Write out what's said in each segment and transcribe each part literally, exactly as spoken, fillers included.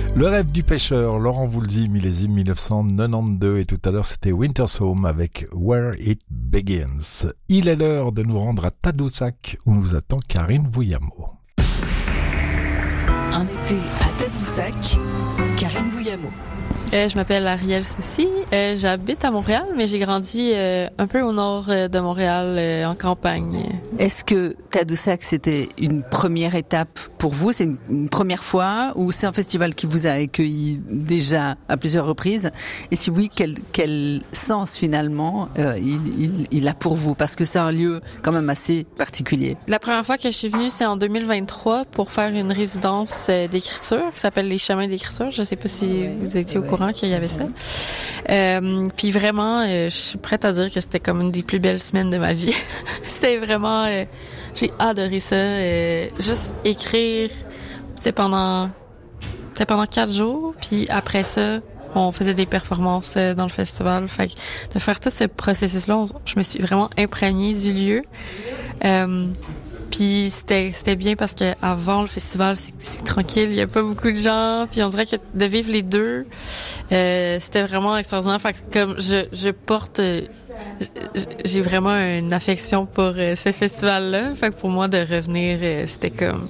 Le rêve du pêcheur, Laurent Voulzy, millésime dix-neuf cent quatre-vingt-douze, et tout à l'heure c'était Winter's Home avec Where It Begins. Il est l'heure de nous rendre à Tadoussac où nous attend Karine Vouillamo. Un été à Tadoussac, Karine Vouillamo. Euh, je m'appelle Arielle Soucy. Euh, j'habite à Montréal, mais j'ai grandi euh, un peu au nord euh, de Montréal, euh, en campagne. Est-ce que Tadoussac, c'était une première étape pour vous? C'est une, une première fois ou c'est un festival qui vous a accueilli déjà à plusieurs reprises? Et si oui, quel, quel sens finalement euh, il, il, il a pour vous? Parce que c'est un lieu quand même assez particulier. La première fois que je suis venue, c'est en deux mille vingt-trois pour faire une résidence euh, d'écriture qui s'appelle Les Chemins d'écriture. Je sais pas si ouais, vous étiez au ouais. courant qu'il y avait ça. Euh, puis vraiment, euh, je suis prête à dire que c'était comme une des plus belles semaines de ma vie. C'était vraiment... Euh, j'ai adoré ça. Euh, juste écrire, c'était pendant... C'était pendant quatre jours. Puis après ça, on faisait des performances euh, dans le festival. Fait que de faire tout ce processus-là, on, je me suis vraiment imprégnée du lieu. Euh, Puis c'était c'était bien parce que avant le festival, c'est, c'est tranquille, il y a pas beaucoup de gens, puis on dirait que de vivre les deux, euh, c'était vraiment extraordinaire. Fait que comme je je porte euh, j'ai vraiment une affection pour euh, ce festival-là. Fait que pour moi de revenir, euh, c'était comme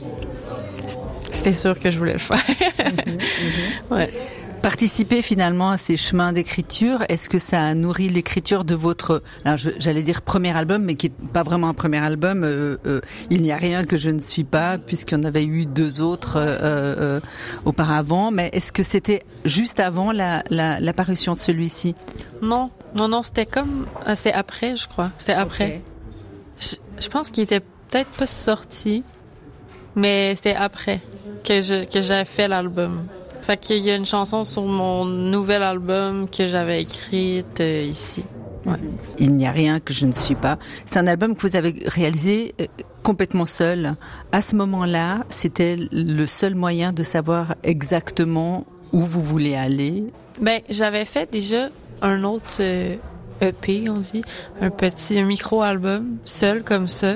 c'était sûr que je voulais le faire. mm-hmm, mm-hmm. Ouais. Participer finalement à ces chemins d'écriture, est-ce que ça a nourri l'écriture de votre, alors je, j'allais dire premier album, mais qui est pas vraiment un premier album, euh, euh, Il n'y a rien que je ne suis pas, puisqu'il y en avait eu deux autres euh, euh, auparavant, mais est-ce que c'était juste avant la, la, la parution de celui-ci? Non, non, non, c'était comme, euh, c'est après, je crois, c'était après. Okay. Je, je pense qu'il était peut-être pas sorti, mais c'est après que je que j'avais fait l'album. Fait qu'il y a une chanson sur mon nouvel album que j'avais écrite euh, ici. Ouais. Il n'y a rien que je ne suis pas. C'est un album que vous avez réalisé euh, complètement seul. À ce moment-là, c'était le seul moyen de savoir exactement où vous voulez aller. Ben, j'avais fait déjà un autre euh, E P, on dit, un petit un micro-album, seul comme ça.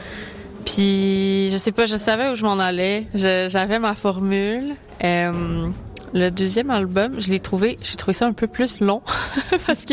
Puis, je sais pas, je savais où je m'en allais. Je, j'avais ma formule. Euh, le deuxième album, je l'ai trouvé, j'ai trouvé ça un peu plus long parce que